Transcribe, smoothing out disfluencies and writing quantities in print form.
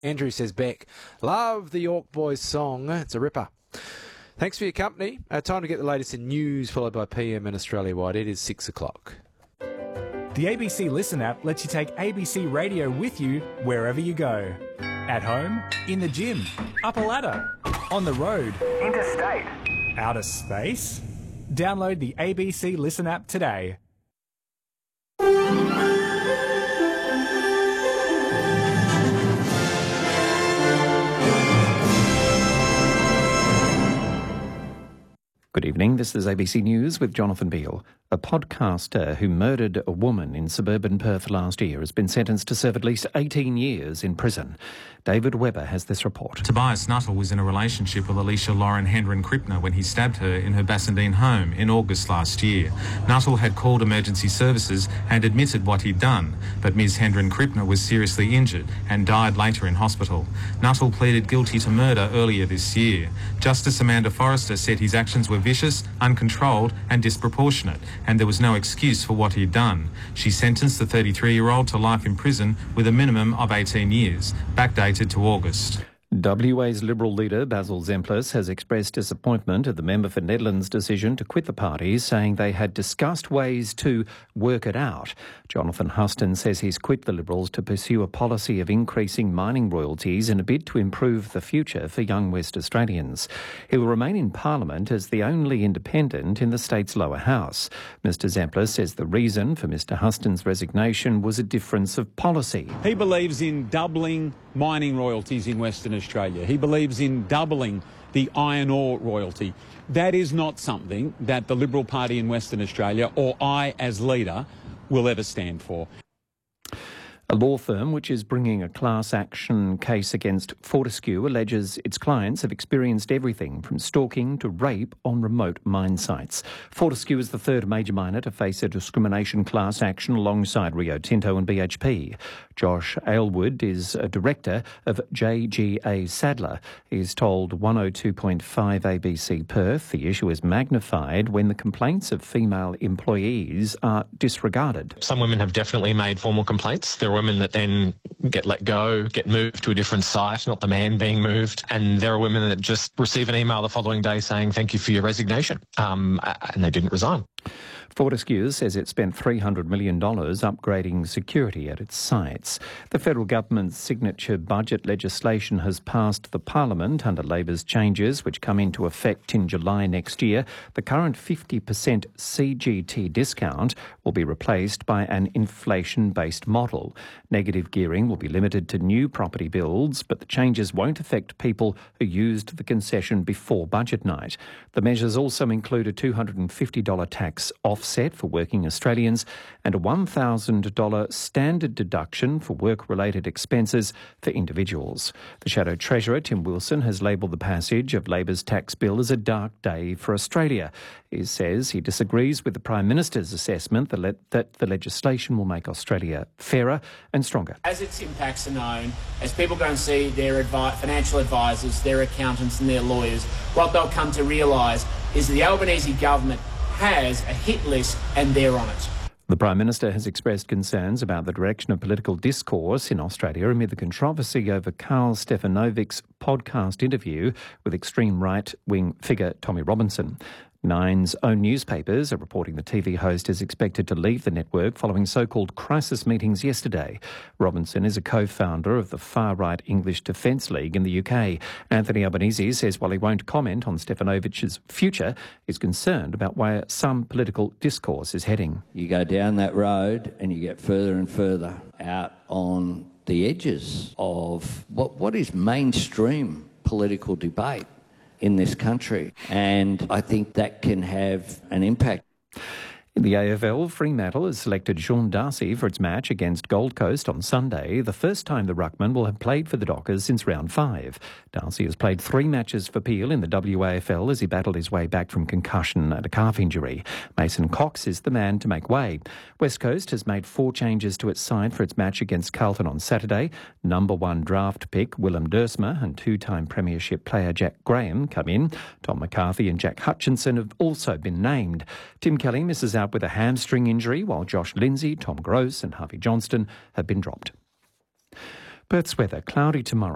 Andrew says back, love the York Boys song. It's a ripper. Thanks for your company. Time to get the latest in news, followed by PM and Australia-wide. It is 6 o'clock. The ABC Listen app lets you take ABC Radio with you wherever you go. At home, in the gym, up a ladder, on the road, interstate, outer space. Download the ABC Listen app today. Good evening, this is ABC News with Jonathan Beale. A podcaster who murdered a woman in suburban Perth last year has been sentenced to serve at least 18 years in prison. David Webber has this report. Tobias Nuttall was in a relationship with Alicia Lauren Hendren Krippner when he stabbed her in her Bassendean home in August last year. Nuttall had called emergency services and admitted what he'd done, but Ms Hendren Krippner was seriously injured and died later in hospital. Nuttall pleaded guilty to murder earlier this year. Justice Amanda Forrester said his actions were vicious, uncontrolled and disproportionate, and there was no excuse for what he'd done. She sentenced the 33-year-old to life in prison with a minimum of 18 years, backdated to August. WA's Liberal leader Basil Zempilas has expressed disappointment at the member for Nedlands' decision to quit the party, saying they had discussed ways to work it out. Jonathan Huston says he's quit the Liberals to pursue a policy of increasing mining royalties in a bid to improve the future for young West Australians. He will remain in Parliament as the only independent in the state's lower house. Mr Zempilas says the reason for Mr Huston's resignation was a difference of policy. He believes in doubling mining royalties in Western Australia. He believes in doubling the iron ore royalty. That is not something that the Liberal Party in Western Australia or I as leader will ever stand for. A law firm which is bringing a class action case against Fortescue alleges its clients have experienced everything from stalking to rape on remote mine sites. Fortescue is the third major miner to face a discrimination class action alongside Rio Tinto and BHP. Josh Aylward is a director of JGA Sadler. He's told 102.5 ABC Perth the issue is magnified when the complaints of female employees are disregarded. Some women have definitely made formal complaints. There are women that then get let go, get moved to a different site, not the man being moved. And there are women that just receive an email the following day saying, thank you for your resignation. And they didn't resign. Fortescue says it spent $300 million upgrading security at its sites. The federal government's signature budget legislation has passed the Parliament under Labor's changes, which come into effect in July next year. The current 50% CGT discount will be replaced by an inflation-based model. Negative gearing will be limited to new property builds, but the changes won't affect people who used the concession before budget night. The measures also include a $250 tax offset for working Australians and a $1,000 standard deduction for work-related expenses for individuals. The Shadow Treasurer, Tim Wilson, has labelled the passage of Labor's tax bill as a dark day for Australia. He says he disagrees with the Prime Minister's assessment that the legislation will make Australia fairer and stronger. As its impacts are known, as people go and see their financial advisors, their accountants and their lawyers, what they'll come to realise is the Albanese government has a hit list and they're on it. The Prime Minister has expressed concerns about the direction of political discourse in Australia amid the controversy over Karl Stefanovic's podcast interview with extreme right-wing figure Tommy Robinson. Nine's own newspapers are reporting the TV host is expected to leave the network following so-called crisis meetings yesterday. Robinson is a co-founder of the far-right English Defence League in the UK. Anthony Albanese says while he won't comment on Stefanovic's future, he's concerned about where some political discourse is heading. You go down that road and you get further and further out on the edges of what is mainstream political debate in this country, and I think that can have an impact. In the AFL, Fremantle has selected Sean Darcy for its match against Gold Coast on Sunday, the first time the ruckman will have played for the Dockers since round 5. Darcy has played 3 matches for Peel in the WAFL as he battled his way back from concussion and a calf injury. Mason Cox is the man to make way. West Coast has made 4 changes to its side for its match against Carlton on Saturday. Number 1 draft pick Willem Dersma and 2-time premiership player Jack Graham come in. Tom McCarthy and Jack Hutchinson have also been named. Tim Kelly misses out with a hamstring injury, while Josh Lindsay, Tom Gross and Harvey Johnston have been dropped. Perth's weather, cloudy tomorrow.